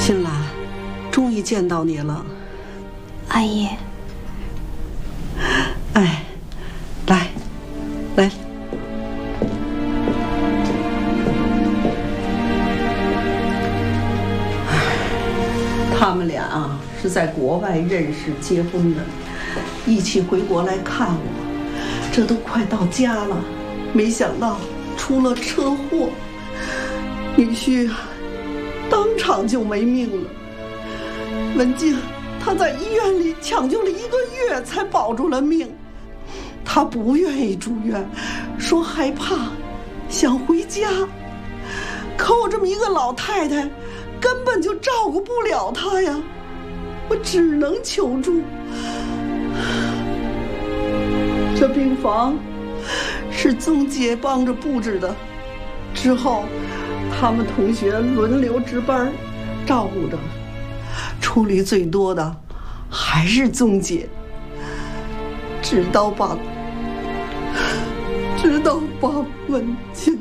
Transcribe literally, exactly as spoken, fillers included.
金兰，终于见到你了， 阿姨。 哎，来，来。他们俩啊是在国外认识结婚的，一起回国来看我，这都快到家了，没想到出了车祸，女婿当场就没命了。文静他在医院里抢救了一个月才保住了命，他不愿意住院，说害怕，想回家，可我这么一个老太太根本就照顾不了他呀，我只能求助。这病房是宗姐帮着布置的，之后他们同学轮流值班照顾着，出力最多的还是宗姐，直到把直到把文静